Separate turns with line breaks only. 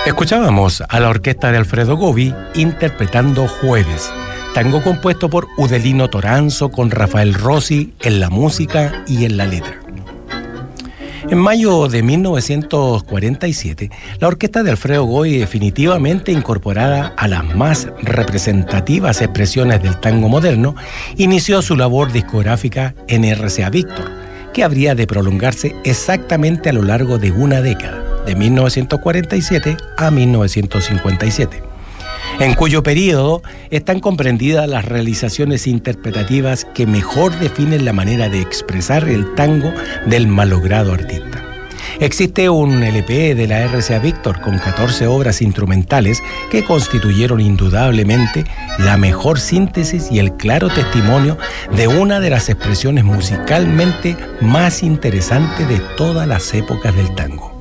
Escuchábamos a la orquesta de Alfredo Gobi interpretando Jueves, tango compuesto por Udelino Toranzo con Rafael Rossi en la música y en la letra. En mayo de 1947, la orquesta de Alfredo Gobi, definitivamente incorporada a las más representativas expresiones del tango moderno, inició su labor discográfica en RCA Víctor, que habría de prolongarse exactamente a lo largo de una década, de 1947 a 1957, en cuyo periodo están comprendidas las realizaciones interpretativas que mejor definen la manera de expresar el tango del malogrado artista. Existe un LP de la RCA Víctor con 14 obras instrumentales que constituyeron indudablemente la mejor síntesis y el claro testimonio de una de las expresiones musicalmente más interesantes de todas las épocas del tango.